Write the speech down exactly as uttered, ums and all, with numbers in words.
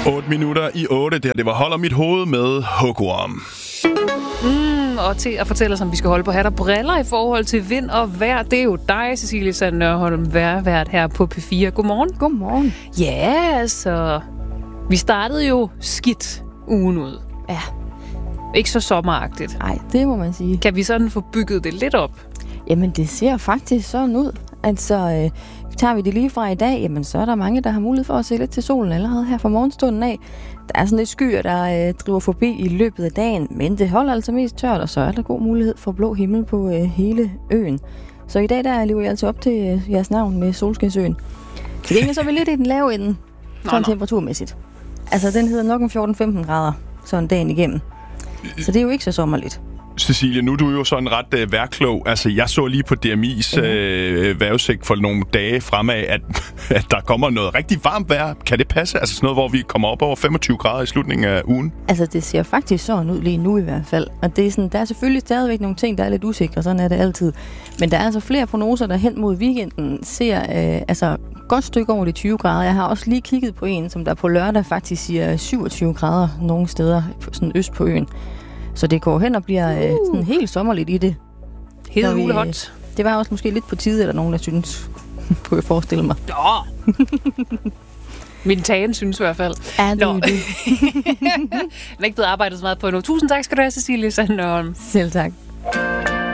otte minutter i otte. Det, det var Holder mit hoved med Hugorm. Mm, og til at fortælle os, om vi skal holde på hat og briller i forhold til vind og vejr. Det er jo dig, Cecilie Sand Nørholm, vejrvært her på P fire. Godmorgen. Godmorgen. Ja, altså... Vi startede jo skidt ugen ud. Ja. Ikke så sommeragtigt. Nej, det må man sige. Kan vi sådan få bygget det lidt op? Jamen, det ser faktisk sådan ud. Altså, øh, tager vi det lige fra i dag, jamen, så er der mange, der har mulighed for at se lidt til solen allerede her fra morgenstunden af. Der er sådan lidt skyer, der øh, driver forbi i løbet af dagen, men det holder altså mest tørt, og så er der god mulighed for blå himmel på øh, hele øen. Så i dag, der lever jeg altså op til øh, jeres navn med Solskinsøen. Til gengæld så er vi lidt i den lave ende, sådan temperaturmæssigt. Altså, den hedder nok en fjorten femten grader, sådan dagen igennem. Så det er jo ikke så sommerligt. Cecilie, nu er du jo sådan ret øh, værklog. Altså, jeg så lige på D M I's øh, vejrudsigt for nogle dage fremad, at, at der kommer noget rigtig varmt vejr. Kan det passe? Altså sådan noget, hvor vi kommer op over femogtyve grader i slutningen af ugen? Altså, det ser faktisk sådan ud lige nu i hvert fald. Og det er sådan, der er selvfølgelig stadigvæk nogle ting, der er lidt usikre. Sådan er det altid. Men der er altså flere prognoser, der hen mod weekenden ser øh, altså godt stykke over de tyve grader. Jeg har også lige kigget på en, som der på lørdag faktisk siger syvogtyve grader nogle steder sådan øst på øen. Så det går hen og bliver øh, sådan helt sommerligt i det. Helt hulehot. Det var også måske lidt på tide, eller nogen, der synes, kunne jeg forestille mig. Ja. Min tagen synes i hvert fald. Ja, det er det. Den er ikke blevet arbejdet så meget på nu. Tusind tak skal du have, Cecilie Sand Nørholm. Selv tak.